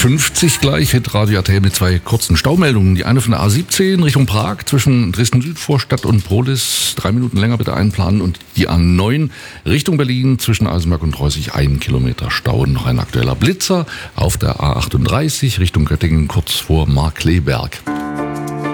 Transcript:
8:50 gleich, Hitradio RTL mit zwei kurzen Staumeldungen. Die eine von der A17 Richtung Prag zwischen Dresden-Südvorstadt und Prohlis, 3 Minuten länger bitte einplanen. Und die A9 Richtung Berlin zwischen Eisenberg und Reußig, 1 Kilometer Stau. Noch ein aktueller Blitzer auf der A38 Richtung Göttingen kurz vor Markkleeberg.